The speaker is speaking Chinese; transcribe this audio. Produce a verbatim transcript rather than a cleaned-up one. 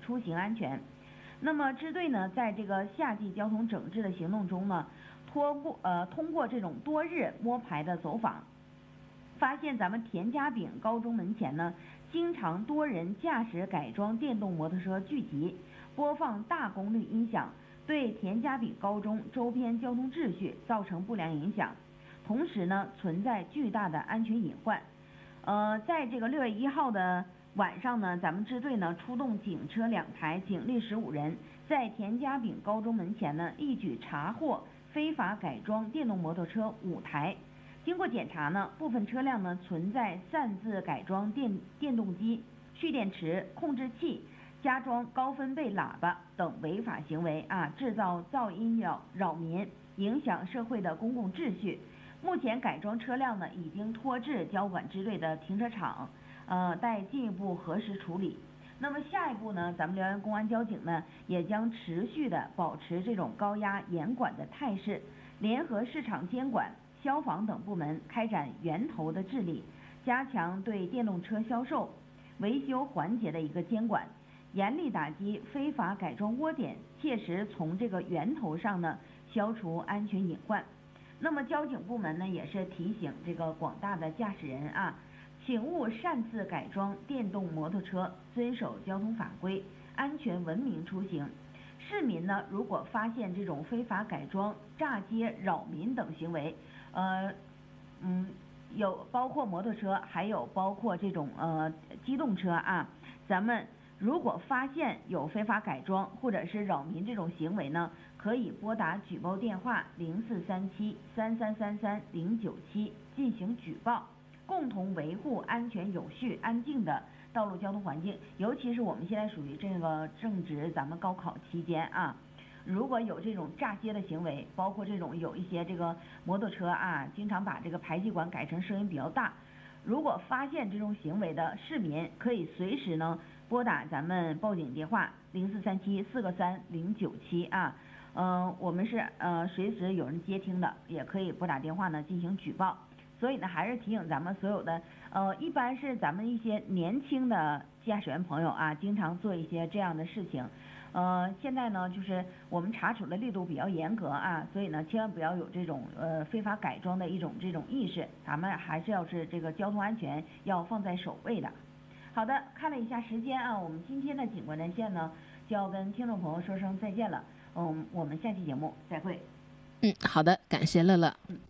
出行安全。那么支队呢，在这个夏季交通整治的行动中呢，通过呃通过这种多日摸排的走访，发现咱们田家炳高中门前呢，经常多人驾驶改装电动摩托车聚集，播放大功率音响，对田家炳高中周边交通秩序造成不良影响，同时呢，存在巨大的安全隐患。呃，在这个六月一号的晚上呢，咱们支队呢出动警车两台，警力十五人，在田家炳高中门前呢一举查获非法改装电动摩托车五台。经过检查呢，部分车辆呢存在擅自改装电电动机、蓄电池、控制器、加装高分贝喇叭等违法行为啊，制造噪音扰扰民，影响社会的公共秩序。目前改装车辆呢已经拖至交管支队的停车场，呃，待进一步核实处理。那么下一步呢，咱们辽源公安交警呢也将持续的保持这种高压严管的态势，联合市场监管、消防等部门开展源头的治理，加强对电动车销售、维修环节的一个监管，严厉打击非法改装窝点，切实从这个源头上呢消除安全隐患。那么交警部门呢也是提醒这个广大的驾驶人啊，请勿擅自改装电动摩托车，遵守交通法规，安全文明出行。市民呢如果发现这种非法改装、炸街扰民等行为，呃嗯有包括摩托车，还有包括这种呃机动车啊，咱们如果发现有非法改装或者是扰民这种行为呢，可以拨打举报电话零四三七三三三三零九七进行举报，共同维护安全有序、安静的道路交通环境。尤其是我们现在属于这个正值咱们高考期间啊，如果有这种炸街的行为，包括这种有一些这个摩托车啊，经常把这个排气管改成声音比较大，如果发现这种行为的市民，可以随时呢拨打咱们报警电话零四三七四个三零九七啊，嗯、呃，我们是呃随时有人接听的，也可以拨打电话呢进行举报。所以呢，还是提醒咱们所有的呃，一般是咱们一些年轻的驾驶员朋友啊，经常做一些这样的事情。呃，现在呢，就是我们查处的力度比较严格啊，所以呢，千万不要有这种呃非法改装的一种这种意识，咱们还是要是这个交通安全要放在首位的。好的，看了一下时间啊，我们今天的警官热线呢就要跟听众朋友说声再见了。嗯，我们下期节目再会。 嗯，好的，感谢乐乐。 嗯。